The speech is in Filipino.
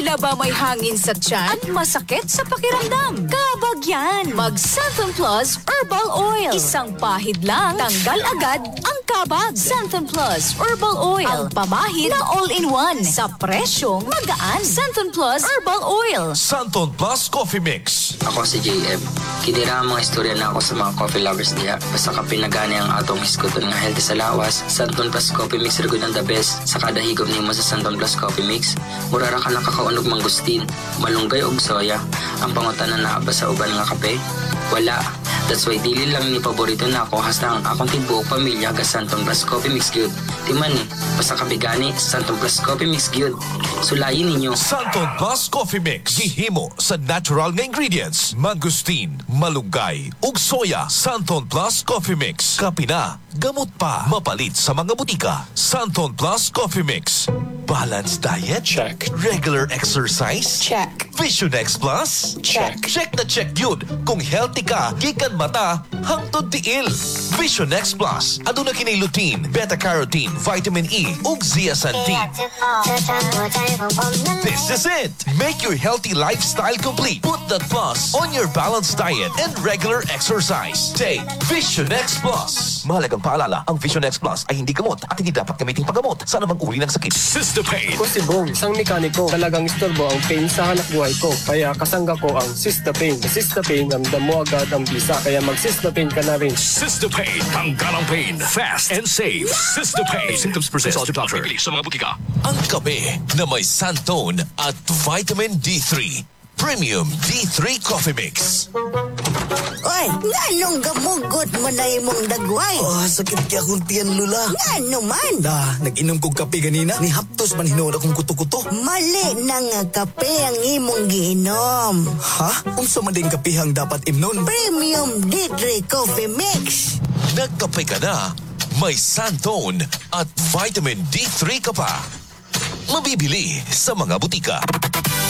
Tila ba may hangin sa tiyan at masakit sa pakiramdam? Kabag yan! Mag Santon Plus Herbal Oil. Isang pahid lang, tanggal agad ang kabag. Santon Plus Herbal Oil. Ang pamahid na all-in-one sa presyong magaan. Santon Plus Herbal Oil. Santon Plus Coffee Mix. Ako si JM. Kinira ang mga istorya na ako sa mga coffee lovers diya. Basta ka pinagani ang atong hisgoton nga healthy sa lawas. Santon Plus Coffee Mix rin ang the best. Sa kada higop niyo sa Santon Plus Coffee Mix, murara ka nakakaunog mangustin, malunggay og soya. Ang pangutanan na ba sa uban nga kape? Wala. That's why dili lang ni paborito na ako hasta ang akong tibuok pamilya ga Santon Plus Coffee Mix Good. Timan ni, basta kabigani, Santon Plus Coffee Mix Good. Sulayin ninyo. Santon Plus Coffee Mix. Gihimo sa natural nga ingredients. Mangustin, malunggay, ug soya. Santon Plus Coffee Mix. Kapina, gamot pa. Mapalit sa mga butika. Santon Plus Coffee Mix. Balanced diet? Check. Regular exercise? Check. Vision X Plus? Check. Check na check yun. Kung healthy ka, gikan mata, hangtod tiil. Vision X Plus. Aduna kini lutein, beta-carotene, vitamin E, ug zeaxanthin. This is it. Make your healthy lifestyle complete. Put that plus on your balanced diet and regular exercise. Take Vision X Plus. Mahalagang paalala, ang Vision X Plus ay hindi gamot at hindi dapat gamiting paggamot sa anumang uri ng sakit. Ako si Bong, isang mekaniko. Talagang istorbo ang pain sa hanap buhay ko. Kaya kasangga ko ang Cystapain. Sa Cystapain, ramdam mo agad ang bisa. Kaya mag-Cystapain ka na rin. Cystapain, tanggal ang pain. Fast and safe. Cystapain. Symptoms persist. Consult your doctor. Bibili sa mga butika. Ang kape na may Santon at vitamin D3. Premium D3 Coffee Mix. Oy, nganong gamugot mo na imong dagway? Sakit kaya akong tiyan, Lula. Ngano man? Nag-inom kong kape ganina. Ni haptos man hinood akong kuto-kuto. Mali na nga kape ang imong giinom. Ha? Unsa man ding kapihang dapat imnon? Premium D3 Coffee Mix. Nagkape ka na, may Santon at vitamin D3 ka pa. Mabibili sa mga butika.